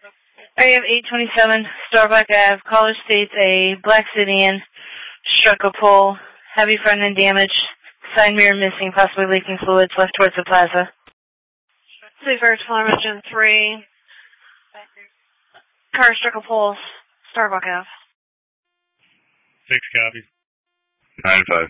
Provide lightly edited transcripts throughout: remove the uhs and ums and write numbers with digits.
Area of 827 Starbuck Ave. Caller states a black sedan struck a pole. Heavy front end damage. Side mirror missing, possibly leaking fluids left towards the plaza. City Fire Alarm Engine 3. Car struck a pole. Starbuck Ave. 6 copies. 9-5.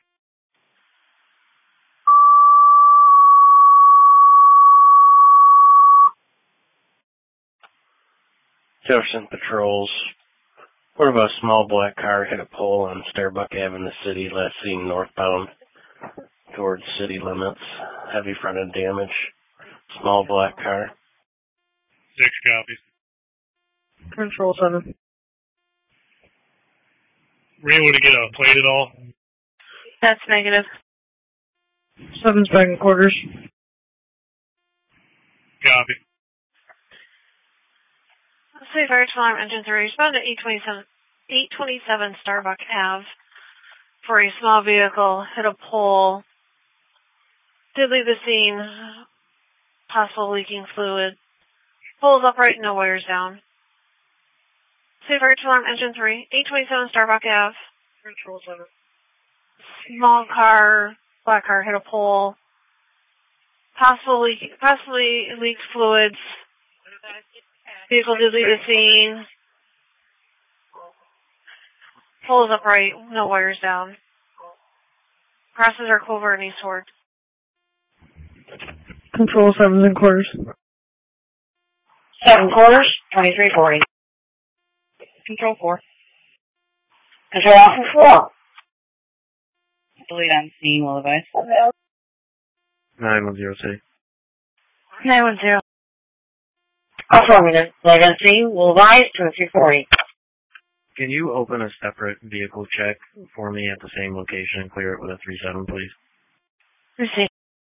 Jefferson Patrols. What about a small black car hit a pole on Starbuck Ave in the city, last seen northbound towards city limits. Heavy front end damage. Small black car. 6 copies. Control 7. Were you able to get a plate at all? That's negative. 7's back in quarters. Copy. City Fire Alarm Engine 3. Respond to 827 Starbuck Ave for a small vehicle hit a pole. Did leave the scene. Possible leaking fluid. Pole's upright, no wires down. City Fire Alarm Engine 3. 827 Starbuck Ave. Control 7. Small car, black car hit a pole. Possibly leaked fluids. Vehicle did leave the scene. Pole is upright, no wires down. Crosses are Clover and eastward. Control 7's in quarters. 7 quarters, 2340. Control 4. Control Officer 4. Delete on scene, will advise. 910 City. 910. Affirmative. Latency will advise 2340. Can you open a separate vehicle check for me at the same location and clear it with a 3-7, please? Receive.